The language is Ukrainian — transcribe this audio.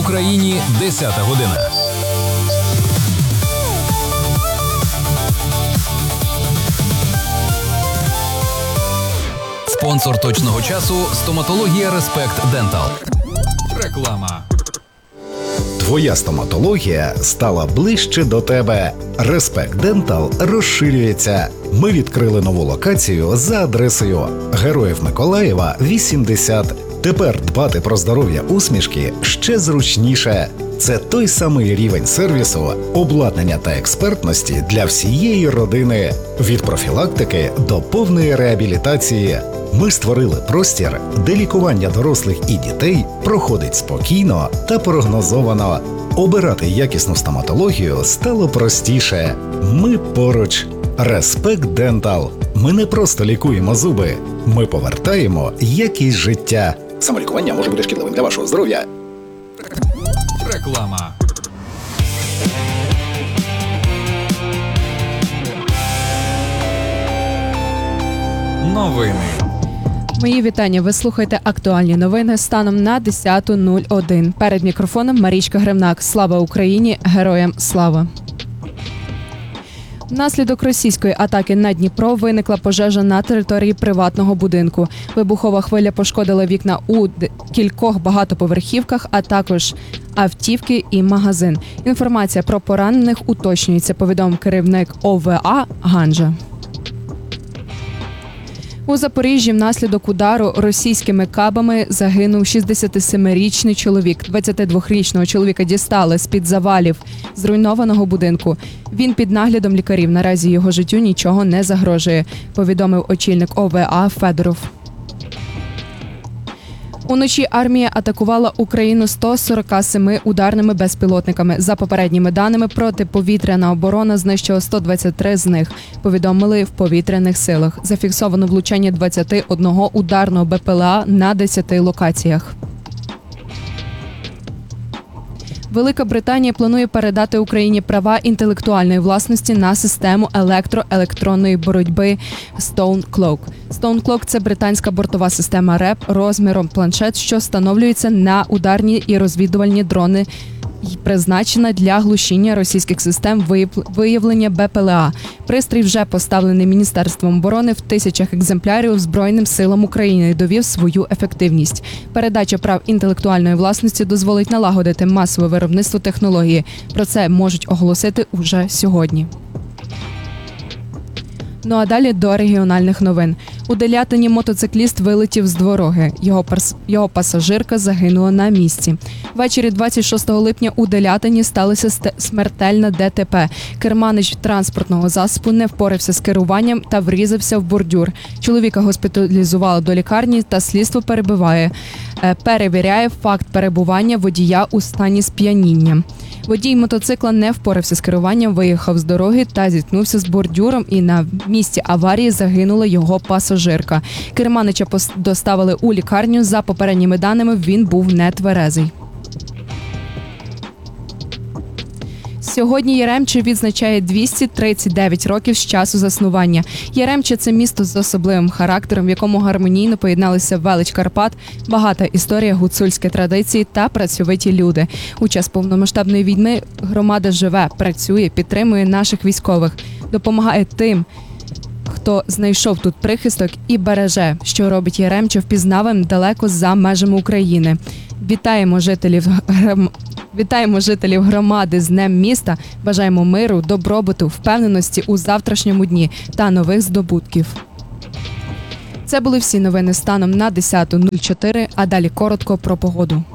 Україні 10 година. Спонсор точного часу – стоматологія Респект Дентал. Реклама. Твоя стоматологія стала ближче до тебе. Респект Дентал розширюється. Ми відкрили нову локацію за адресою Героїв Миколаєва, 80. Тепер дбати про здоров'я усмішки ще зручніше. Це той самий рівень сервісу, обладнання та експертності для всієї родини. Від профілактики до повної реабілітації. Ми створили простір, де лікування дорослих і дітей проходить спокійно та прогнозовано. Обирати якісну стоматологію стало простіше. Ми поруч. Респект Дентал. Ми не просто лікуємо зуби. Ми повертаємо якість життя. Самолікування може бути шкідливим для вашого здоров'я. Реклама. Новини. Мої вітання. Ви слухаєте актуальні новини станом на 10:01. Перед мікрофоном Марічка Гремнак. Слава Україні! Героям слава! Внаслідок російської атаки на Дніпро виникла пожежа на території приватного будинку. Вибухова хвиля пошкодила вікна у кількох багатоповерхівках, а також автівки і магазин. Інформація про поранених уточнюється, повідомив керівник ОВА Ганжа. У Запоріжжі внаслідок удару російськими кабами загинув 67-річний чоловік. 22-річного чоловіка дістали з-під завалів зруйнованого будинку. Він під наглядом лікарів. Наразі його життю нічого не загрожує, повідомив очільник ОВА Федоров. Уночі армія атакувала Україну 147 ударними безпілотниками. За попередніми даними, протиповітряна оборона знищила 123 з них, повідомили в повітряних силах. Зафіксовано влучання 21 ударного БПЛА на 10 локаціях. Велика Британія планує передати Україні права інтелектуальної власності на систему електронної боротьби StoneCloak. StoneCloak – це британська бортова система РЕП розміром планшет, що встановлюється на ударні і розвідувальні дрони і призначена для глушіння російських систем виявлення БПЛА. Пристрій вже поставлений Міністерством оборони в тисячах екземплярів Збройним силам України і довів свою ефективність. Передача прав інтелектуальної власності дозволить налагодити масове виробництво технології. Про це можуть оголосити уже сьогодні. Ну а далі до регіональних новин. У Делятині мотоцикліст вилетів з дороги. Його пасажирка загинула на місці. Ввечері 26 липня у Делятині сталося смертельне ДТП. Керманич транспортного засобу не впорався з керуванням та врізався в бордюр. Чоловіка госпіталізували до лікарні та слідство перевіряє факт перебування водія у стані сп'яніння. Водій мотоцикла не впорався з керуванням, виїхав з дороги та зіткнувся з бордюром, і на місці аварії загинула його пасажирка. Керманича доставили у лікарню. За попередніми даними, він був нетверезий. Сьогодні Яремче відзначає 239 років з часу заснування. Яремче – це місто з особливим характером, в якому гармонійно поєдналися велич Карпат, багата історія, гуцульські традиції та працьовиті люди. У час повномасштабної війни громада живе, працює, підтримує наших військових, допомагає тим, хто знайшов тут прихисток, і береже, що робить Яремче впізнавим далеко за межами України. Вітаємо жителів громади з Днем міста, бажаємо миру, добробуту, впевненості у завтрашньому дні та нових здобутків. Це були всі новини станом на 10:04, а далі коротко про погоду.